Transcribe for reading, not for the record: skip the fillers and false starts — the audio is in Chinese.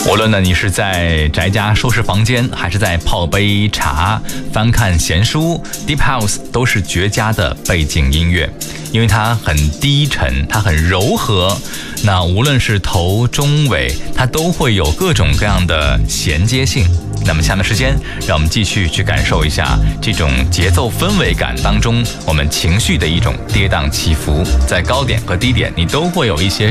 无论呢你是在宅家收拾房间，还是在泡杯茶、翻看闲书， Deep House 都是绝佳的背景音乐，因为它很低沉，它很柔和。那无论是头、中、尾，它都会有各种各样的衔接性。那么下面时间，让我们继续去感受一下这种节奏氛围感当中，我们情绪的一种跌宕起伏，在高点和低点，你都会有一些